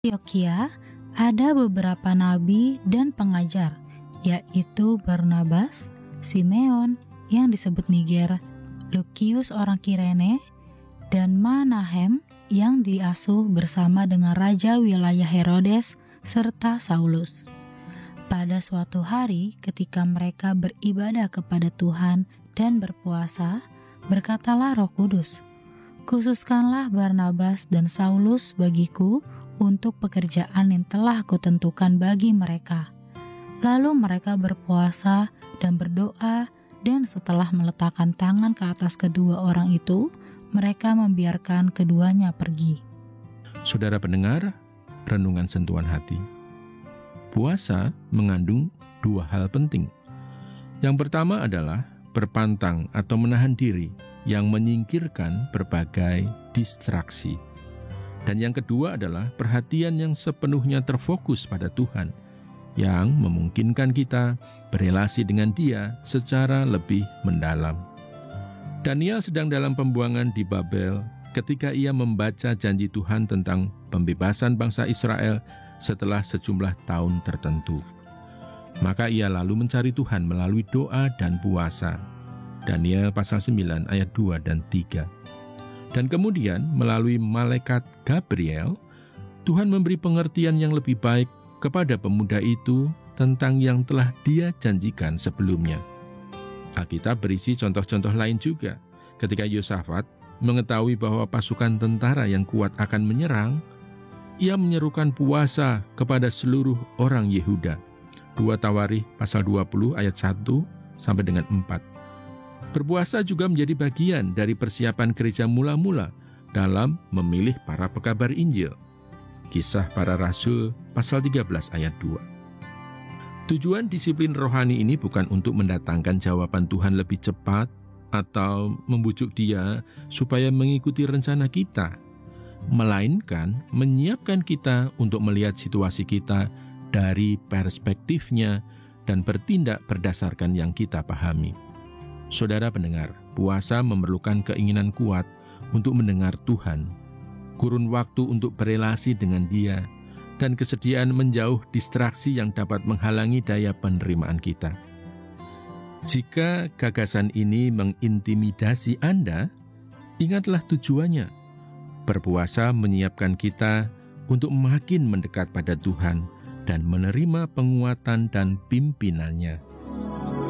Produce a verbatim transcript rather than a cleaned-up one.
Antiokhia ada beberapa nabi dan pengajar, yaitu Barnabas, Simeon yang disebut Niger, Lukius orang Kirene, dan Manahem yang diasuh bersama dengan raja wilayah Herodes serta Saulus. Pada suatu hari ketika mereka beribadah kepada Tuhan dan berpuasa, berkatalah Roh Kudus, "Khususkanlah Barnabas dan Saulus bagiku untuk pekerjaan yang telah kutentukan bagi mereka." Lalu mereka berpuasa dan berdoa, dan setelah meletakkan tangan ke atas kedua orang itu, mereka membiarkan keduanya pergi. Saudara pendengar, renungan sentuhan hati. Puasa mengandung dua hal penting. Yang pertama adalah berpantang atau menahan diri yang menyingkirkan berbagai distraksi. Dan yang kedua adalah perhatian yang sepenuhnya terfokus pada Tuhan, yang memungkinkan kita berelasi dengan Dia secara lebih mendalam. Daniel sedang dalam pembuangan di Babel ketika ia membaca janji Tuhan tentang pembebasan bangsa Israel setelah sejumlah tahun tertentu. Maka ia lalu mencari Tuhan melalui doa dan puasa. Daniel pasal sembilan ayat dua dan tiga. Dan kemudian melalui malaikat Gabriel, Tuhan memberi pengertian yang lebih baik kepada pemuda itu tentang yang telah Dia janjikan sebelumnya. Alkitab berisi contoh-contoh lain juga. Ketika Yosafat mengetahui bahwa pasukan tentara yang kuat akan menyerang, ia menyerukan puasa kepada seluruh orang Yehuda. dua Tawarikh pasal dua puluh ayat satu sampai dengan empat. Berpuasa juga menjadi bagian dari persiapan gereja mula-mula dalam memilih para pekabar Injil. Kisah Para Rasul pasal tiga belas ayat dua. Tujuan disiplin rohani ini bukan untuk mendatangkan jawaban Tuhan lebih cepat atau membujuk Dia supaya mengikuti rencana kita, melainkan menyiapkan kita untuk melihat situasi kita dari perspektifnya dan bertindak berdasarkan yang kita pahami. Saudara pendengar, puasa memerlukan keinginan kuat untuk mendengar Tuhan, kurun waktu untuk berelasi dengan Dia, dan kesediaan menjauh distraksi yang dapat menghalangi daya penerimaan kita. Jika gagasan ini mengintimidasi Anda, ingatlah tujuannya. Berpuasa menyiapkan kita untuk makin mendekat pada Tuhan dan menerima penguatan dan pimpinannya.